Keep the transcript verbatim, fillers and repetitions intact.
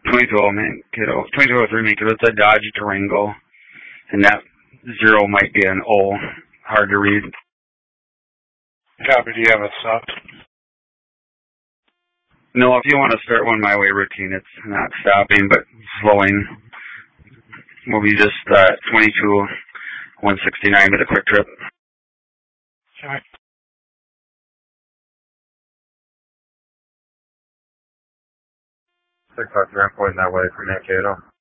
twenty-two oh Mankato, twenty-two oh three Mankato. It's a Dodge Durango, and that zero might be an O. Hard to read. Copy. Do you have a sub? No, if you want to start one my way routine, it's not stopping but slowing. We'll be just uh, twenty-two one sixty-nine with a quick trip. All right. Six five three, I'm pointing that way for Mankato.